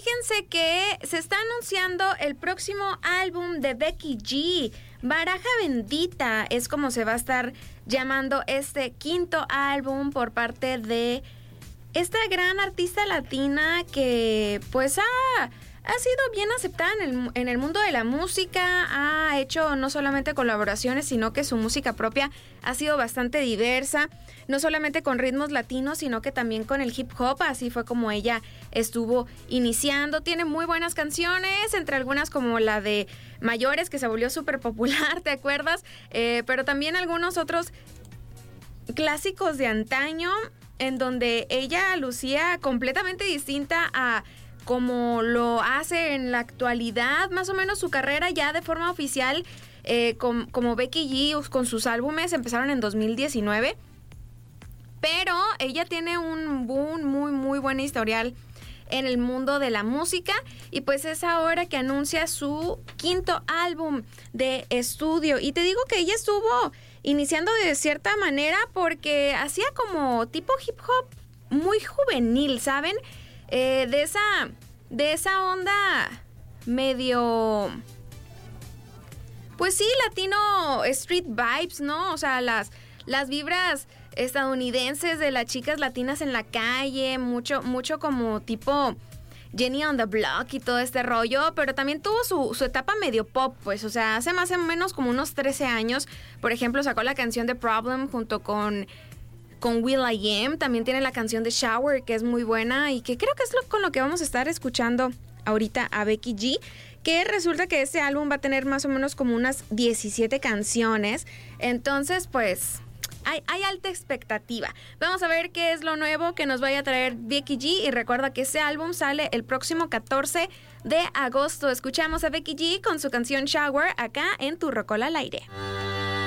fíjense que se está anunciando el próximo álbum de Becky G. Baraja Bendita es como se va a estar llamando este quinto álbum por parte de esta gran artista latina que pues ha sido bien aceptada en el mundo de la música, ha hecho no solamente colaboraciones, sino que su música propia ha sido bastante diversa, no solamente con ritmos latinos, sino que también con el hip hop, así fue como ella estuvo iniciando. Tiene muy buenas canciones, entre algunas como la de Mayores, que se volvió súper popular, ¿te acuerdas? Pero también algunos otros clásicos de antaño, en donde ella lucía completamente distinta a como lo hace en la actualidad. Más o menos su carrera ya de forma oficial como Becky G con sus álbumes empezaron en 2019, pero ella tiene un muy buen historial en el mundo de la música y pues es ahora que anuncia su quinto álbum de estudio. Y te digo que ella estuvo iniciando de cierta manera porque hacía como tipo hip hop muy juvenil, ¿saben? De esa onda medio, pues sí, latino street vibes, ¿no? O sea, las vibras estadounidenses de las chicas latinas en la calle, mucho como tipo Jenny on the Block y todo este rollo, pero también tuvo su etapa medio pop, pues, o sea, hace más o menos como unos 13 años, por ejemplo, sacó la canción de Problem junto con will.i.am, también tiene la canción de Shower, que es muy buena y que creo que es con lo que vamos a estar escuchando ahorita a Becky G, que resulta que este álbum va a tener más o menos como unas 17 canciones, entonces pues hay alta expectativa. Vamos a ver qué es lo nuevo que nos vaya a traer Becky G y recuerda que ese álbum sale el próximo 14 de agosto. Escuchamos a Becky G con su canción Shower acá en Tu Rocola al Aire.